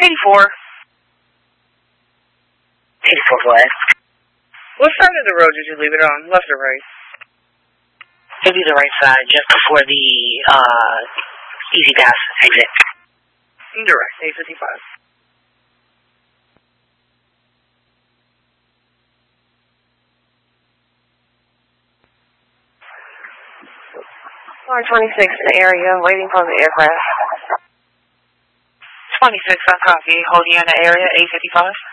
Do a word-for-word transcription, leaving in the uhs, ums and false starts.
eighty-four. eighty-four what? What side of the road did you leave it on? Left or right? Maybe the right side, just before the uh, Easy Pass exit. Direct, eight fifty-five. Car twenty-six in the area, waiting for the aircraft. twenty-six on copy, holding you in the area, eight fifty-five.